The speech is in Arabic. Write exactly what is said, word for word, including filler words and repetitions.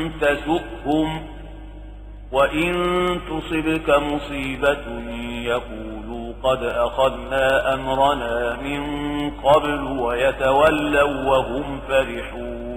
تسؤهم وإن تصبك مصيبة يقولوا قد أخذنا أمرنا من قبل ويتولوا وهم فرحون